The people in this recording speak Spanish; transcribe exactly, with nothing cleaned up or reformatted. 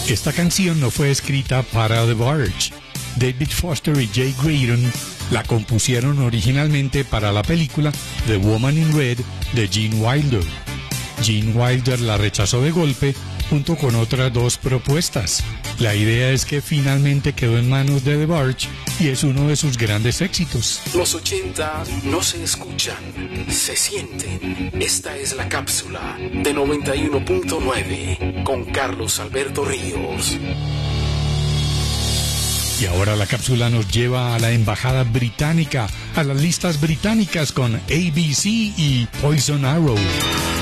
Esta canción no fue escrita para The Verge. David Foster y Jay Graydon la compusieron originalmente para la película The Woman in Red de Gene Wilder. Gene Wilder la rechazó de golpe junto con otras dos propuestas. La idea es que finalmente quedó en manos de The Verge y es uno de sus grandes éxitos. Los ochenta no se escuchan, se sienten. Esta es la cápsula de noventa y uno punto nueve con Carlos Alberto Ríos. Y ahora la cápsula nos lleva a la embajada británica, a las listas británicas con A B C y Poison Arrow.